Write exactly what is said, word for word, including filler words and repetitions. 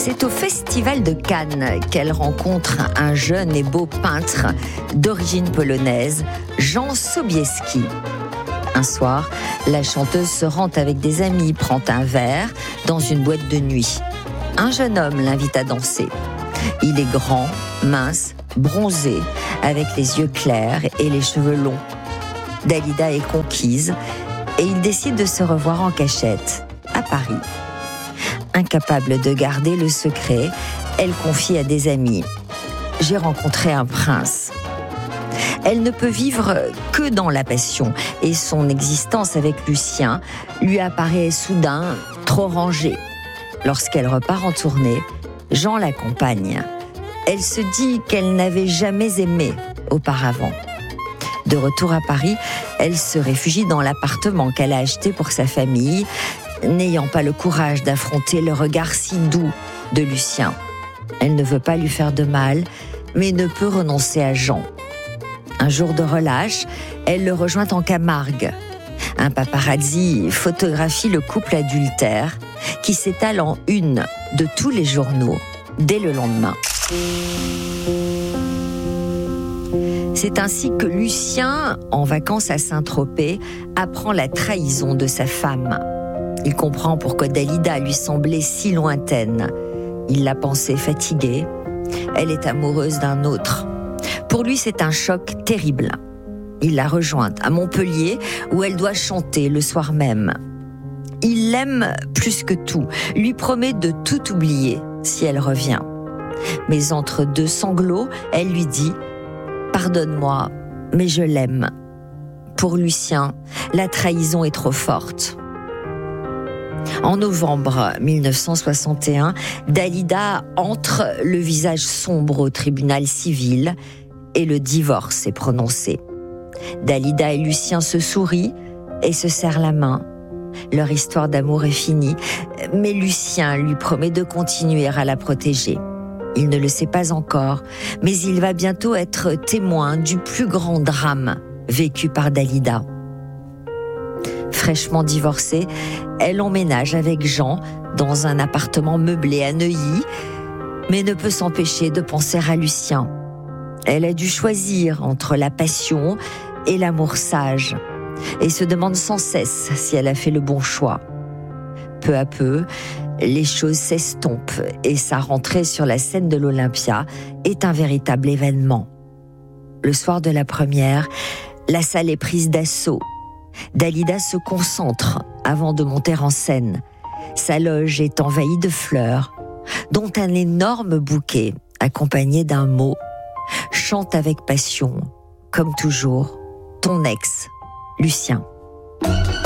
C'est au Festival de Cannes qu'elle rencontre un jeune et beau peintre d'origine polonaise, Jan Sobieski. Un soir, la chanteuse se rend avec des amis, prend un verre dans une boîte de nuit. Un jeune homme l'invite à danser. Il est grand, mince, bronzé, avec les yeux clairs et les cheveux longs. Dalida est conquise et ils décident de se revoir en cachette, à Paris. Incapable de garder le secret, elle confie à des amis. « J'ai rencontré un prince ». Elle ne peut vivre que dans la passion et son existence avec Lucien lui apparaît soudain trop rangée. Lorsqu'elle repart en tournée, Jean l'accompagne. Elle se dit qu'elle n'avait jamais aimé auparavant. De retour à Paris, elle se réfugie dans l'appartement qu'elle a acheté pour sa famille, n'ayant pas le courage d'affronter le regard si doux de Lucien. Elle ne veut pas lui faire de mal, mais ne peut renoncer à Jean. Un jour de relâche, elle le rejoint en Camargue. Un paparazzi photographie le couple adultère qui s'étale en une de tous les journaux dès le lendemain. C'est ainsi que Lucien, en vacances à Saint-Tropez, apprend la trahison de sa femme. Il comprend pourquoi Dalida lui semblait si lointaine. Il l'a pensée fatiguée. Elle est amoureuse d'un autre. Pour lui, c'est un choc terrible. Il la rejoint à Montpellier, où elle doit chanter le soir même. Il l'aime plus que tout, lui promet de tout oublier si elle revient. Mais entre deux sanglots, elle lui dit « Pardonne-moi, mais je l'aime ». Pour Lucien, la trahison est trop forte. En novembre mille neuf cent soixante et un, Dalida entre le visage sombre au tribunal civil et le divorce est prononcé. Dalida et Lucien se sourient et se serrent la main. Leur histoire d'amour est finie, mais Lucien lui promet de continuer à la protéger. Il ne le sait pas encore, mais il va bientôt être témoin du plus grand drame vécu par Dalida. Fraîchement divorcée, elle emménage avec Jean dans un appartement meublé à Neuilly, mais ne peut s'empêcher de penser à Lucien. Elle a dû choisir entre la passion et l'amour sage, et se demande sans cesse si elle a fait le bon choix. Peu à peu, les choses s'estompent et sa rentrée sur la scène de l'Olympia est un véritable événement. Le soir de la première, la salle est prise d'assaut. Dalida se concentre avant de monter en scène. Sa loge est envahie de fleurs, dont un énorme bouquet, accompagné d'un mot, chante avec passion, comme toujours, ton ex, Lucien.